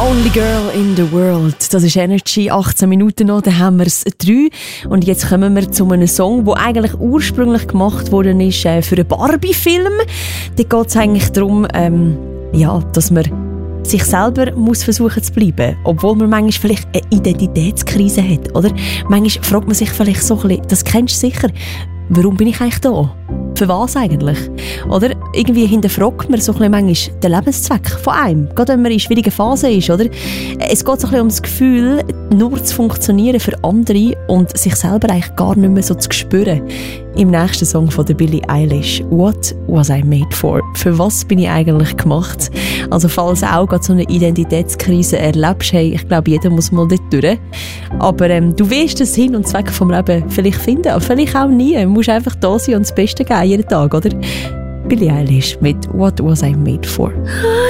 Only Girl in the World. Das ist Energy, 18 Minuten noch, dann haben wir es 3. Und jetzt kommen wir zu einem Song, der eigentlich ursprünglich gemacht worden ist für einen Barbie-Film. Da geht es eigentlich darum, dass man sich selber muss versuchen zu bleiben, obwohl man manchmal vielleicht eine Identitätskrise hat, oder? Manchmal fragt man sich vielleicht so ein bisschen, das kennst du sicher, warum bin ich eigentlich da? Für was eigentlich? Oder irgendwie hinterfragt man so ein bisschen manchmal den Lebenszweck von einem. Gerade wenn man in schwierigen Phasen ist, oder? Es geht so ein bisschen um das Gefühl, nur zu funktionieren für andere und sich selber eigentlich gar nicht mehr so zu spüren. Im nächsten Song von der Billie Eilish, «What was I made for?» Für was bin ich eigentlich gemacht? Also falls du auch gerade so eine Identitätskrise erlebst, hey, ich glaube, jeder muss mal dort durch. Aber du wirst den Sinn und Zweck vom Leben vielleicht finden, aber vielleicht auch nie. Du musst einfach da sein und das Beste geben, jeden Tag, oder? Billie Eilish mit «What was I made for?»